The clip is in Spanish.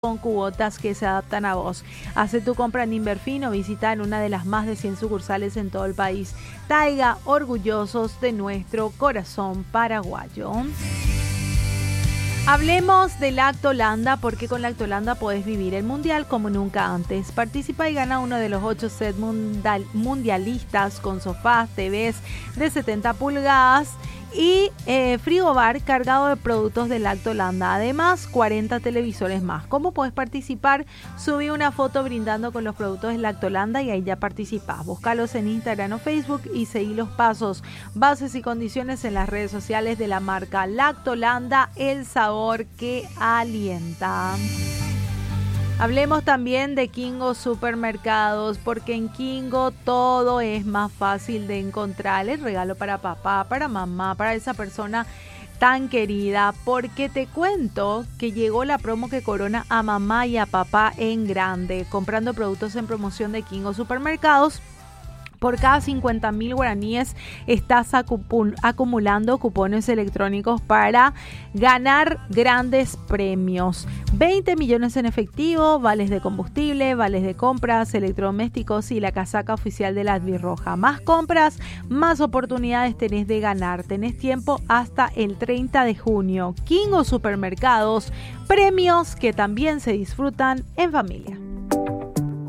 con cuotas que se adaptan a vos. Hace tu compra en Inverfin o visita en una de las más de 100 sucursales en todo el país. Taiga, orgullosos de nuestro corazón paraguayo. Hablemos de Lactolanda, porque con Lactolanda podés vivir el mundial como nunca antes. Participa y gana uno de los 8 sets mundialistas con sofás, TVs de 70 pulgadas y frigobar cargado de productos de Lactolanda. Además, 40 televisores más. ¿Cómo podés participar? Subí una foto brindando con los productos de Lactolanda y ahí ya participás. Búscalos en Instagram o Facebook y seguí los pasos, bases y condiciones en las redes sociales de la marca Lactolanda, el sabor que alienta. Hablemos también de Kingo Supermercados, porque en Kingo todo es más fácil de encontrar. El regalo para papá, para mamá, para esa persona tan querida, porque te cuento que llegó la promo que corona a mamá y a papá en grande. Comprando productos en promoción de Kingo Supermercados, por cada 50.000 guaraníes estás acumulando cupones electrónicos para ganar grandes premios. 20 millones en efectivo, vales de combustible, vales de compras, electrodomésticos y la casaca oficial de la Albirroja. Más compras, más oportunidades tenés de ganar. Tenés tiempo hasta el 30 de junio. Kingo Supermercados, premios que también se disfrutan en familia.